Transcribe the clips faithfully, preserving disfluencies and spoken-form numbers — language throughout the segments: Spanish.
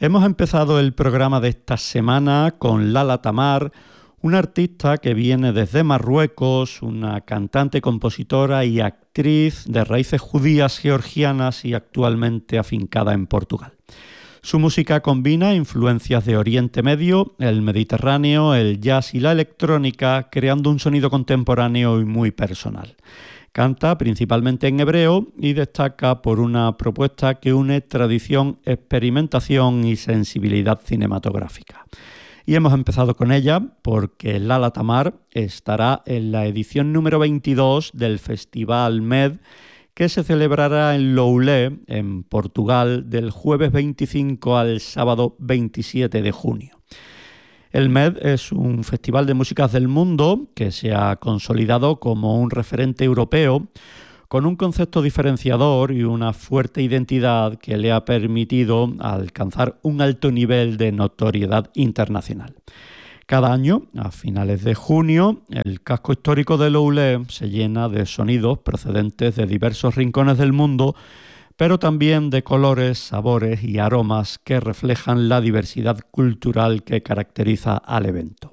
Hemos empezado el programa de esta semana con Lala Tamar, una artista que viene desde Marruecos, una cantante, compositora y actriz de raíces judías georgianas y actualmente afincada en Portugal. Su música combina influencias de Oriente Medio, el Mediterráneo, el jazz y la electrónica, creando un sonido contemporáneo y muy personal. Canta principalmente en hebreo y destaca por una propuesta que une tradición, experimentación y sensibilidad cinematográfica. Y hemos empezado con ella porque Lala Tamar estará en la edición número veintidós del Festival M E D, que se celebrará en Loulé, en Portugal, del jueves veinticinco al sábado veintisiete de junio. El M E D es un festival de músicas del mundo que se ha consolidado como un referente europeo con un concepto diferenciador y una fuerte identidad que le ha permitido alcanzar un alto nivel de notoriedad internacional. Cada año, a finales de junio, el casco histórico de Loulé se llena de sonidos procedentes de diversos rincones del mundo, pero también de colores, sabores y aromas que reflejan la diversidad cultural que caracteriza al evento.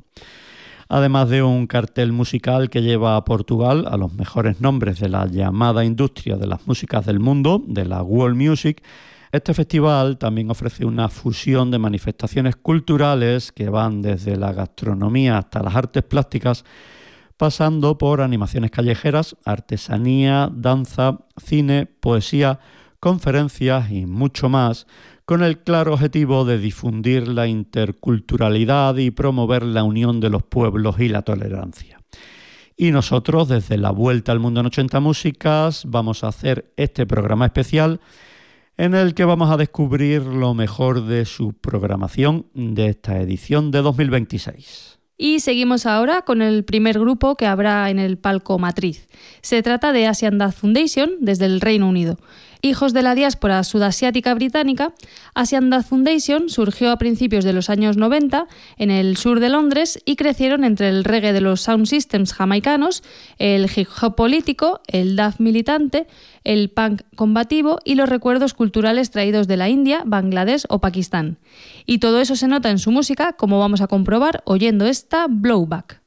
Además de un cartel musical que lleva a Portugal a los mejores nombres de la llamada industria de las músicas del mundo, de la world music, este festival también ofrece una fusión de manifestaciones culturales que van desde la gastronomía hasta las artes plásticas, pasando por animaciones callejeras, artesanía, danza, cine, poesía, conferencias y mucho más, con el claro objetivo de difundir la interculturalidad y promover la unión de los pueblos y la tolerancia. Y nosotros, desde la Vuelta al Mundo en ochenta Músicas, vamos a hacer este programa especial en el que vamos a descubrir lo mejor de su programación de esta edición de dos mil veintiséis. Y seguimos ahora con el primer grupo que habrá en el palco matriz. Se trata de Asian Dance Foundation desde el Reino Unido. Hijos de la diáspora sudasiática británica, Asian Dance Foundation surgió a principios de los años noventa en el sur de Londres y crecieron entre el reggae de los sound systems jamaicanos, el hip hop político, el dub militante, el punk combativo y los recuerdos culturales traídos de la India, Bangladesh o Pakistán. Y todo eso se nota en su música, como vamos a comprobar oyendo esta Blowback.